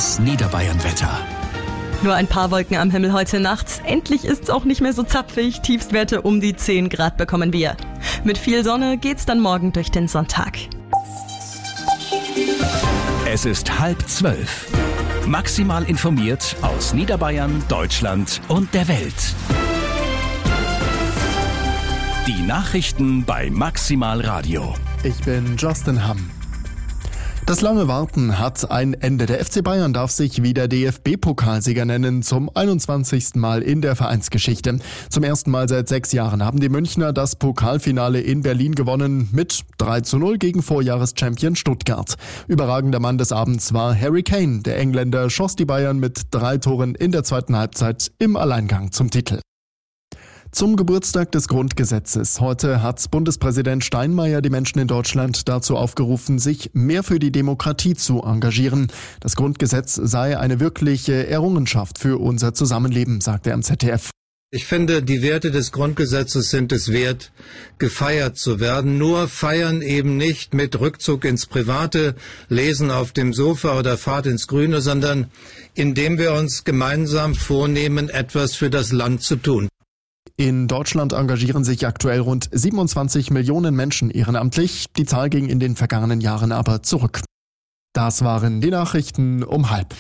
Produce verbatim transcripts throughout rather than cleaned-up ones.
Das Niederbayern-Wetter. Nur ein paar Wolken am Himmel heute Nacht. Endlich ist's auch nicht mehr so zapfig. Tiefstwerte um die zehn Grad bekommen wir. Mit viel Sonne geht's dann morgen durch den Sonntag. Es ist halb zwölf. Maximal informiert aus Niederbayern, Deutschland und der Welt. Die Nachrichten bei Maximal Radio. Ich bin Justin Hamm. Das lange Warten hat ein Ende. Der F C Bayern darf sich wieder D F B-Pokalsieger nennen, zum einundzwanzigsten Mal in der Vereinsgeschichte. Zum ersten Mal seit sechs Jahren haben die Münchner das Pokalfinale in Berlin gewonnen mit drei zu null gegen Vorjahreschampion Stuttgart. Überragender Mann des Abends war Harry Kane. Der Engländer schoss die Bayern mit drei Toren in der zweiten Halbzeit im Alleingang zum Titel. Zum Geburtstag des Grundgesetzes. Heute hat Bundespräsident Steinmeier die Menschen in Deutschland dazu aufgerufen, sich mehr für die Demokratie zu engagieren. Das Grundgesetz sei eine wirkliche Errungenschaft für unser Zusammenleben, sagt er im Z D F. Ich finde, die Werte des Grundgesetzes sind es wert, gefeiert zu werden. Nur feiern eben nicht mit Rückzug ins Private, Lesen auf dem Sofa oder Fahrt ins Grüne, sondern indem wir uns gemeinsam vornehmen, etwas für das Land zu tun. In Deutschland engagieren sich aktuell rund siebenundzwanzig Millionen Menschen ehrenamtlich. Die Zahl ging in den vergangenen Jahren aber zurück. Das waren die Nachrichten um halb.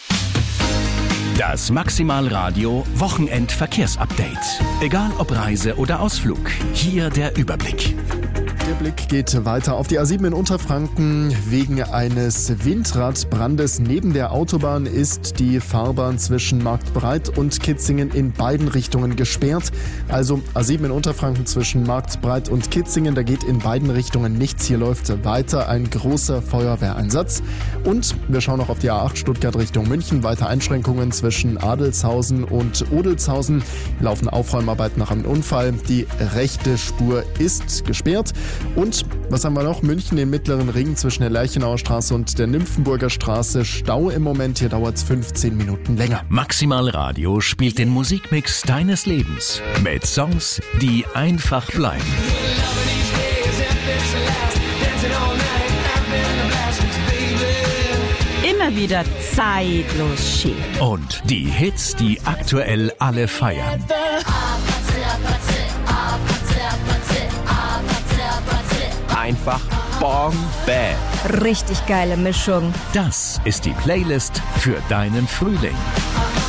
Das Maximal Radio Wochenend-Verkehrsupdate. Egal ob Reise oder Ausflug, hier der Überblick. Der Blick geht weiter auf die A sieben in Unterfranken. Wegen eines Windradbrandes neben der Autobahn ist die Fahrbahn zwischen Marktbreit und Kitzingen in beiden Richtungen gesperrt. Also A sieben in Unterfranken zwischen Marktbreit und Kitzingen, da geht in beiden Richtungen nichts. Hier läuft weiter ein großer Feuerwehreinsatz. Und wir schauen noch auf die A acht Stuttgart Richtung München. Weiter Einschränkungen zwischen Adelshausen und Odelshausen. Laufen Aufräumarbeiten nach einem Unfall. Die rechte Spur ist gesperrt. Und was haben wir noch? München, den mittleren Ring zwischen der Lerchenauer Straße und der Nymphenburger Straße. Stau im Moment, hier dauert es fünfzehn Minuten länger. Maximal Radio spielt den Musikmix deines Lebens mit Songs, die einfach bleiben. Immer wieder zeitlos schick. Und die Hits, die aktuell alle feiern. Einfach Bombe. Richtig geile Mischung. Das ist die Playlist für deinen Frühling.